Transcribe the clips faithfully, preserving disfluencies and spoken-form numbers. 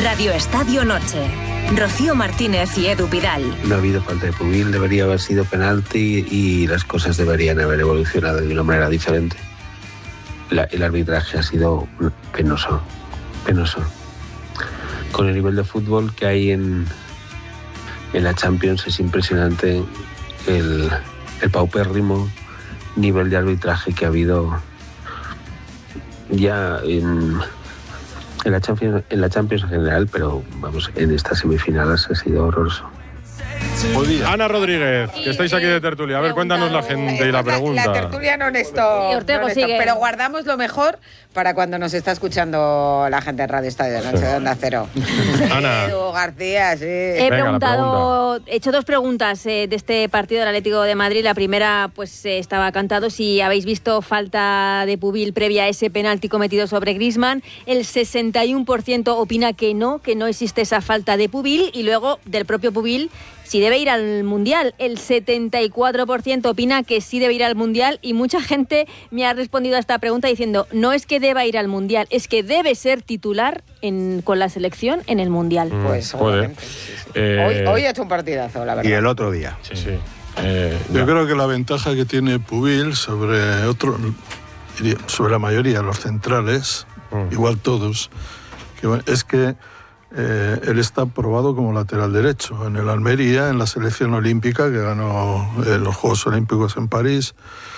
Radio Estadio Noche. Rocío Martínez y Edu Pidal. No ha habido falta de Pubil, debería haber sido penalti y las cosas deberían haber evolucionado de una manera diferente. La, el arbitraje ha sido penoso, penoso. Con el nivel de fútbol que hay en, en la Champions es impresionante el, el paupérrimo nivel de arbitraje que ha habido ya en... En la, Champions, en la Champions en general, pero vamos, en estas semifinales ha sido horroroso. Ana Rodríguez, que estáis aquí de tertulia. A ver, cuéntanos la gente y la pregunta. La, la tertulia no esto, y Ortego no esto sigue. Pero guardamos lo mejor para cuando nos está escuchando la gente en Radio Estadio de Noche de Onda Cero. Ana. Edu García, sí. He Venga, preguntado, he hecho dos preguntas eh, de este partido del Atlético de Madrid. La primera, pues eh, estaba cantado si habéis visto falta de Pubil previa a ese penalti cometido sobre Griezmann. El sesenta y uno por ciento opina que no, que no existe esa falta de Pubil. Y luego, del propio Pubil, si debe ir al Mundial. El setenta y cuatro por ciento opina que sí debe ir al Mundial y mucha gente me ha respondido a esta pregunta diciendo no es que deba ir al Mundial, es que debe ser titular en, con la selección en el Mundial. Mm, Pues puede. sí, sí. Eh, Hoy, hoy ha hecho un partidazo, la verdad. Y el otro día. Sí, sí. Eh, Yo ya. creo que la ventaja que tiene Pubil sobre otro, sobre la mayoría de los centrales, Mm. igual todos, que es que eh, él está probado como lateral derecho en el Almería, en la selección olímpica que ganó eh, los Juegos Olímpicos en París.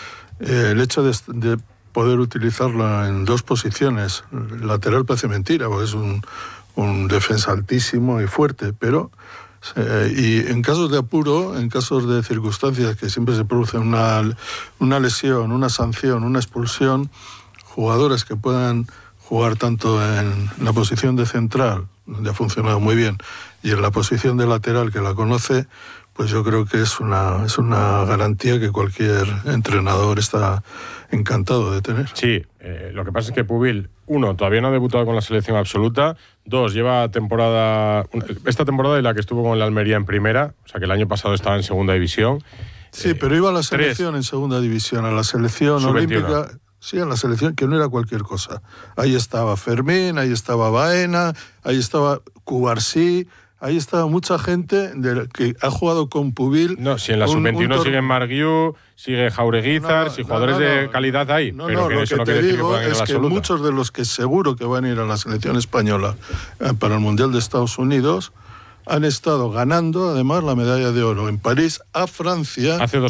Eh, el hecho de, de poder utilizarlo en dos posiciones, lateral parece mentira, porque es un, un defensa altísimo y fuerte, pero eh, y en casos de apuro, en casos de circunstancias que siempre se produce una, una lesión, una sanción, una expulsión, jugadores que puedan jugar tanto en la posición de central, donde ha funcionado muy bien, y en la posición de lateral, que la conoce, pues yo creo que es una, es una garantía que cualquier entrenador está encantado de tener. Sí, eh, lo que pasa es que Pubil, uno, todavía no ha debutado con la selección absoluta. Dos, lleva temporada, esta temporada y la que estuvo con la Almería en primera, o sea que el año pasado estaba en segunda división. Sí, Eh, pero iba a la selección tres. en segunda división, a la selección sub veintiuno. olímpica. Sí, a la selección, que no era cualquier cosa. Ahí estaba Fermín, ahí estaba Baena, ahí estaba Cubarsí, ahí estaba mucha gente de, que ha jugado con Pubil. No, si en la un- sub veintiuno un tor- siguen Marguiú, sigue Jaureguizar, No, si no, jugadores no, no. de calidad hay, No, pero no, que lo eso que no te quiere decir que digo puedan ir a es la que absoluta. muchos de los que seguro que van a ir a la selección española eh, para el Mundial de Estados Unidos han estado ganando, además, la medalla de oro en París a Francia. Hace dos